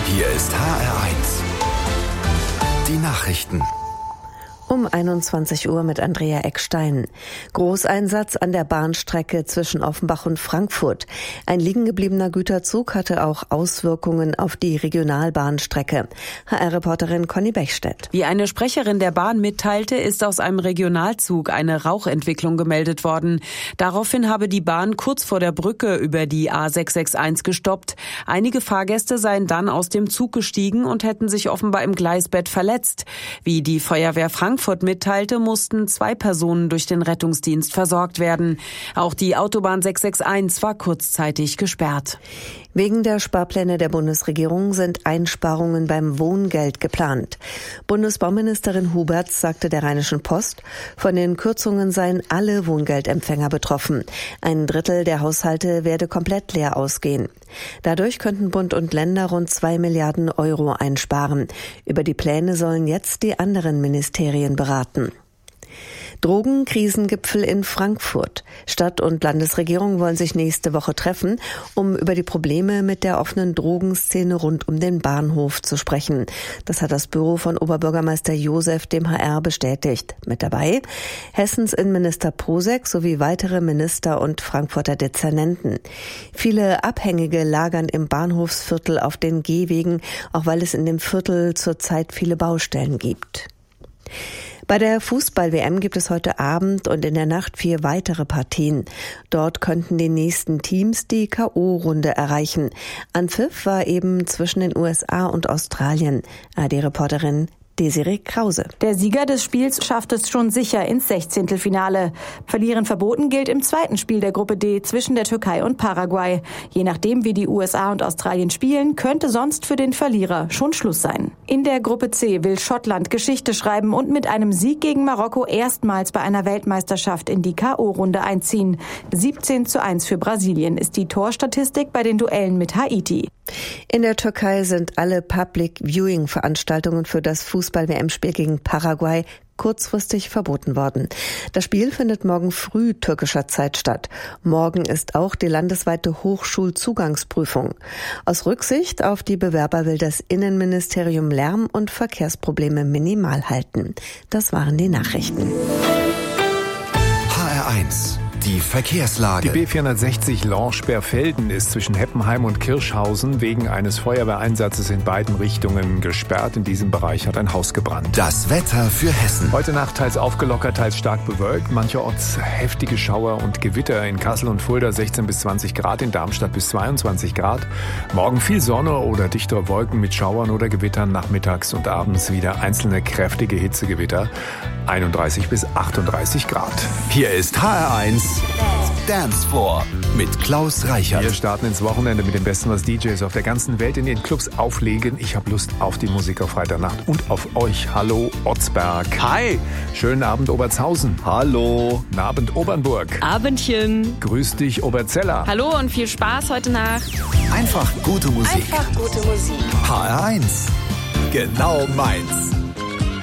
Hier ist HR1. Die Nachrichten. Um 21 Uhr mit Andrea Eckstein. Großeinsatz an der Bahnstrecke zwischen Offenbach und Frankfurt. Ein liegengebliebener Güterzug hatte auch Auswirkungen auf die Regionalbahnstrecke. HR-Reporterin Conny Bechstedt. Wie eine Sprecherin der Bahn mitteilte, ist aus einem Regionalzug eine Rauchentwicklung gemeldet worden. Daraufhin habe die Bahn kurz vor der Brücke über die A661 gestoppt. Einige Fahrgäste seien dann aus dem Zug gestiegen und hätten sich offenbar im Gleisbett verletzt. Wie die Feuerwehr Frankfurt mitteilte, mussten 2 Personen durch den Rettungsdienst versorgt werden. Auch die Autobahn 661 war kurzzeitig gesperrt. Wegen der Sparpläne der Bundesregierung sind Einsparungen beim Wohngeld geplant. Bundesbauministerin Huberts sagte der Rheinischen Post, von den Kürzungen seien alle Wohngeldempfänger betroffen. 1/3 der Haushalte werde komplett leer ausgehen. Dadurch könnten Bund und Länder rund 2 Milliarden Euro einsparen. Über die Pläne sollen jetzt die anderen Ministerien beraten. Drogenkrisengipfel in Frankfurt. Stadt- und Landesregierung wollen sich nächste Woche treffen, um über die Probleme mit der offenen Drogenszene rund um den Bahnhof zu sprechen. Das hat das Büro von Oberbürgermeister Josef dem HR bestätigt. Mit dabei Hessens Innenminister Posek sowie weitere Minister und Frankfurter Dezernenten. Viele Abhängige lagern im Bahnhofsviertel auf den Gehwegen, auch weil es in dem Viertel zurzeit viele Baustellen gibt. Bei der Fußball-WM gibt es heute Abend und in der Nacht 4 weitere Partien. Dort könnten die nächsten Teams die K.O.-Runde erreichen. Anpfiff war eben zwischen den USA und Australien. ARD-Reporterin Desiree Krause. Der Sieger des Spiels schafft es schon sicher ins 16. Verlieren verboten gilt im zweiten Spiel der Gruppe D zwischen der Türkei und Paraguay. Je nachdem, wie die USA und Australien spielen, könnte sonst für den Verlierer schon Schluss sein. In der Gruppe C will Schottland Geschichte schreiben und mit einem Sieg gegen Marokko erstmals bei einer Weltmeisterschaft in die K.O.-Runde einziehen. 17:1 für Brasilien ist die Torstatistik bei den Duellen mit Haiti. In der Türkei sind alle Public-Viewing-Veranstaltungen für das Fußball-WM-Spiel gegen Paraguay kurzfristig verboten worden. Das Spiel findet morgen früh türkischer Zeit statt. Morgen ist auch die landesweite Hochschulzugangsprüfung. Aus Rücksicht auf die Bewerber will das Innenministerium Lärm- und Verkehrsprobleme minimal halten. Das waren die Nachrichten. HR1. Die Verkehrslage. Die B460 Lorsch-Berfelden ist zwischen Heppenheim und Kirschhausen wegen eines Feuerwehreinsatzes in beiden Richtungen gesperrt. In diesem Bereich hat ein Haus gebrannt. Das Wetter für Hessen. Heute Nacht teils aufgelockert, teils stark bewölkt. Mancherorts heftige Schauer und Gewitter. In Kassel und Fulda 16 bis 20 Grad, in Darmstadt bis 22 Grad. Morgen viel Sonne oder dichtere Wolken mit Schauern oder Gewittern. Nachmittags und abends wieder einzelne kräftige Hitzegewitter. 31 bis 38 Grad. Hier ist HR1 Dance Floor mit Klaus Reichert. Wir starten ins Wochenende mit dem Besten, was DJs auf der ganzen Welt in den Clubs auflegen. Ich habe Lust auf die Musik auf Freitagnacht und auf euch. Hallo Otzberg. Hi. Schönen Abend Oberzhausen. Hallo. Guten Abend Obernburg. Abendchen. Grüß dich Oberzeller. Hallo und viel Spaß heute Nacht. Einfach gute Musik. Einfach gute Musik. HR1. Genau meins.